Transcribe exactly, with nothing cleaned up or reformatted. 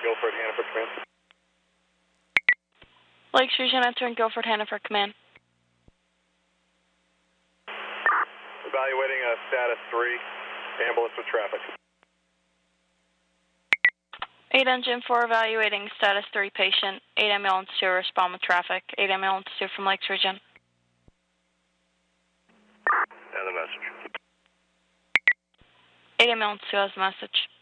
Guilford, Hannaford, command. Lakes Region entering Guilford, Hannaford, command. Evaluating uh, status three, ambulance with traffic. eight Engine four evaluating status three patient. eight Ambulance two respond with traffic. eight Ambulance two from Lakes Region. And the message. eight Ambulance two has the message.